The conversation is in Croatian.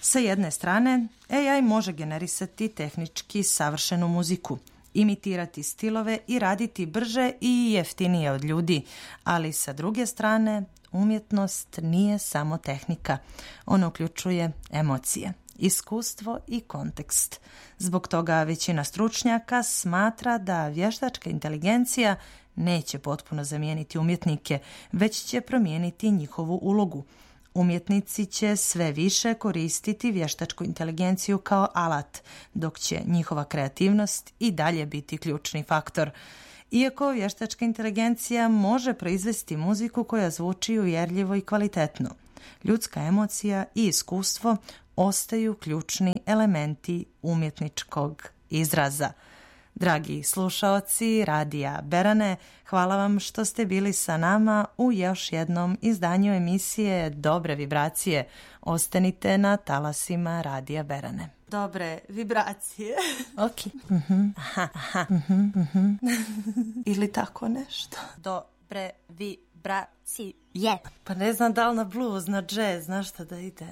Sa jedne strane, AI može generisati tehnički savršenu muziku, imitirati stilove i raditi brže i jeftinije od ljudi, ali sa druge strane, umjetnost nije samo tehnika. Ona uključuje emocije, iskustvo i kontekst. Zbog toga većina stručnjaka smatra da vještačka inteligencija neće potpuno zamijeniti umjetnike, već će promijeniti njihovu ulogu. Umjetnici će sve više koristiti vještačku inteligenciju kao alat, dok će njihova kreativnost i dalje biti ključni faktor. Iako vještačka inteligencija može proizvesti muziku koja zvuči uvjerljivo i kvalitetno, ljudska emocija i iskustvo ostaju ključni elementi umjetničkog izraza. Dragi slušaoci Radija Berane, hvala vam što ste bili sa nama u još jednom izdanju emisije Dobre vibracije. Ostanite na talasima Radija Berane. Dobre vibracije. Ok. Ili tako nešto. Dobre vibracije. Pa ne znam da li na blues, na jazz, znaš šta da ide.